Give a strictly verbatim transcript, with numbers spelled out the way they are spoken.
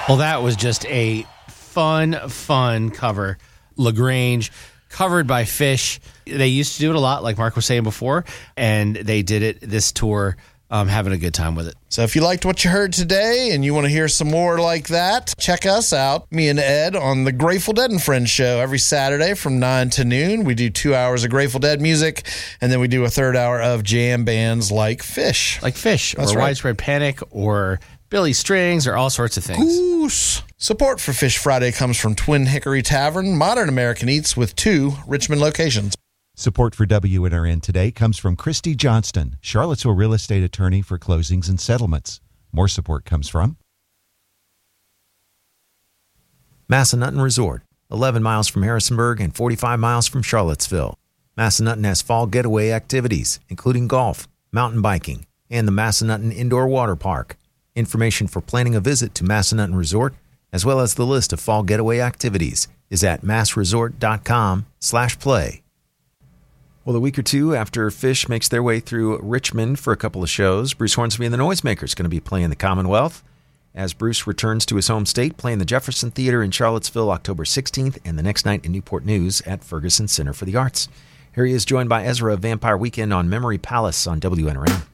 Well, that was just a fun, fun cover. LaGrange, covered by Phish. They used to do it a lot, like Mark was saying before, and they did it this tour, um, having a good time with it. So if you liked what you heard today and you want to hear some more like that, check us out, me and Ed, on the Grateful Dead and Friends show every Saturday from nine to noon. We do two hours of Grateful Dead music, and then we do a third hour of jam bands like Phish. Like Phish, That's or right. Widespread Panic, or Billy Strings, or all sorts of things. Goose. Support for Fish Friday comes from Twin Hickory Tavern, Modern American Eats with two Richmond locations. Support for W N R N today comes from Christy Johnston, Charlottesville real estate attorney for closings and settlements. More support comes from Massanutten Resort, eleven miles from Harrisonburg and forty-five miles from Charlottesville. Massanutten has fall getaway activities, including golf, mountain biking, and the Massanutten Indoor Water Park. Information for planning a visit to Massanutten Resort, as well as the list of fall getaway activities, is at massresort.com slash play. Well, a week or two after Phish makes their way through Richmond for a couple of shows, Bruce Hornsby and the Noisemakers are going to be playing the Commonwealth. As Bruce returns to his home state, playing the Jefferson Theater in Charlottesville October sixteenth, and the next night in Newport News at Ferguson Center for the Arts. Here he is joined by Ezra of Vampire Weekend on Memory Palace on W N R N.